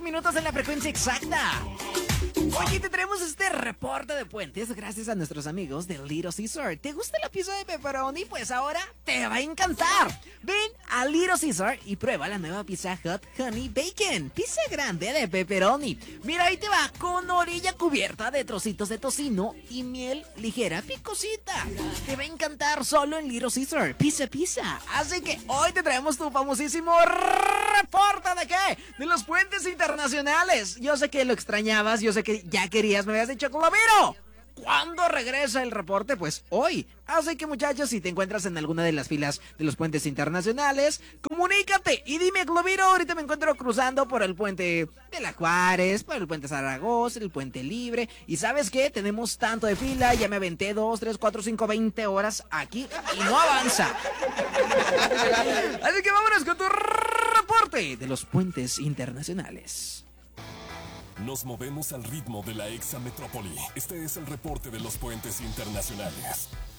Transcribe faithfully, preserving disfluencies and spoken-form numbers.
minutos en la frecuencia exacta. Oye, te traemos este reporte de puentes gracias a nuestros amigos de Little Caesar. ¿Te gusta la pizza de pepperoni? Pues ahora te va a encantar. Ven a Little Caesar y prueba la nueva pizza Hot Honey Bacon. Pizza grande de pepperoni. Mira, ahí te va, con orilla cubierta de trocitos de tocino y miel ligera picosita. Te va a encantar solo en Little Caesar. Pizza, pizza. Así que hoy te traemos tu famosísimo reporte de qué? De los puentes internacionales. Yo sé que lo extrañabas, yo sé que ya querías, me habías dicho, Globiro, ¿cuándo regresa el reporte? Pues hoy. Así que, muchachos, si te encuentras en alguna de las filas de los puentes internacionales, comunícate y dime, Globiro, ahorita me encuentro cruzando por el puente de la Juárez, por el puente Zaragoza, el puente Libre, y ¿sabes qué? Tenemos tanto de fila, ya me aventé dos, tres, cuatro, cinco, veinte horas aquí y no avanza. Así que vámonos con tu reporte de los puentes internacionales. Nos movemos al ritmo de la Exa Metrópoli. Este es el reporte de los puentes internacionales.